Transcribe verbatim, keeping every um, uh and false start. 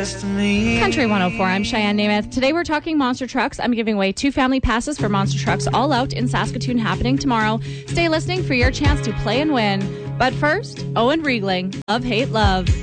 best of me. Country one oh four, I'm Cheyenne Namath. Today we're talking monster trucks. I'm giving away two family passes for Monster Trucks All Out in Saskatoon happening tomorrow. Stay listening for your chance to play and win. But first, Owen Riegling, Love, Hate, Love.